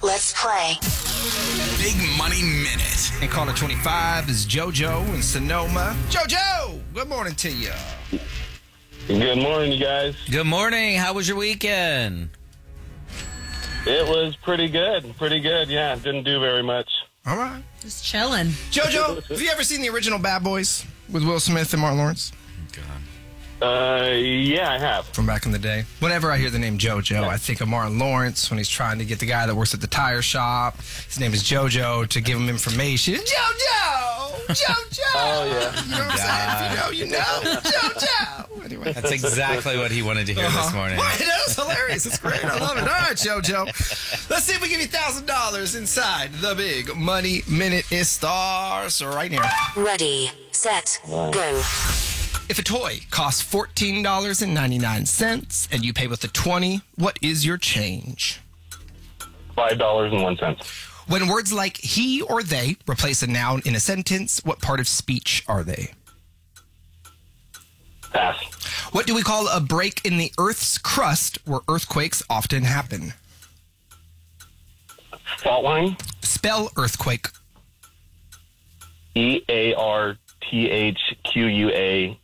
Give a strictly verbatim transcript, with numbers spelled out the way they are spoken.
Let's play. Big Money Minute. And caller twenty-five is JoJo in Sonoma. JoJo, good morning to you. Good morning, you guys. Good morning. How was your weekend? It was pretty good. Pretty good, yeah. Didn't do very much. All right. Just chilling. JoJo, have you ever seen the original Bad Boys with Will Smith and Martin Lawrence? Uh, yeah, I have. From back in the day. Whenever I hear the name JoJo, I think of Martin Lawrence when he's trying to get the guy that works at the tire shop. His name is JoJo to give him information. JoJo! JoJo! Oh, yeah. You know what I'm saying? If you know, you know. JoJo! Anyway. That's exactly what he wanted to hear this morning. Well, it is hilarious. It's great. I love it. All right, JoJo. Let's see if we give you one thousand dollars inside the Big Money Minute. It starts right here. Ready, set, go. If a toy costs fourteen dollars and ninety-nine cents and you pay with a twenty, what is your change? Five dollars and one cent. When words like he or they replace a noun in a sentence, what part of speech are they? Pass. What do we call a break in the Earth's crust where earthquakes often happen? Fault line. Spell earthquake. E A R T H Q U A